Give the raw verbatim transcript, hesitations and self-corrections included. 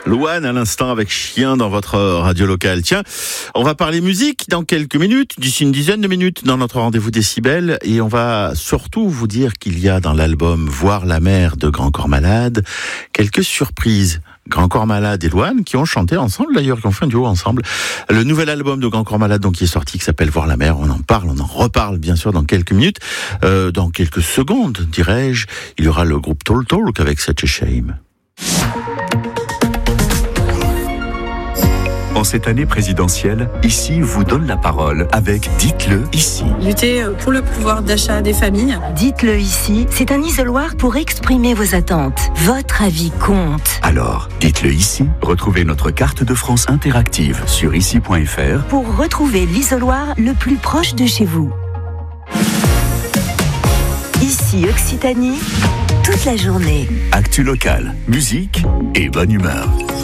Louane à l'instant avec Chien dans votre radio locale. Tiens, on va parler musique dans quelques minutes, d'ici une dizaine de minutes dans notre rendez-vous Décibel, et on va surtout vous dire qu'il y a dans l'album Voir la mer de Grand Corps Malade quelques surprises. Grand Corps Malade et Louane qui ont chanté ensemble d'ailleurs, qui ont fait un duo ensemble. Le nouvel album de Grand Corps Malade donc qui est sorti, qui s'appelle Voir la mer, on en parle, on en reparle bien sûr dans quelques minutes, euh, dans quelques secondes dirais-je. Il y aura le groupe Talk Talk avec Such a Shame. En cette année présidentielle, Ici vous donne la parole avec Dites-le ici. Lutter pour le pouvoir d'achat des familles. Dites-le ici, c'est un isoloir pour exprimer vos attentes. Votre avis compte. Alors, dites-le ici. Retrouvez notre carte de France interactive sur ici point f r pour retrouver l'isoloir le plus proche de chez vous. Ici Occitanie, toute la journée. Actu locale, musique et bonne humeur.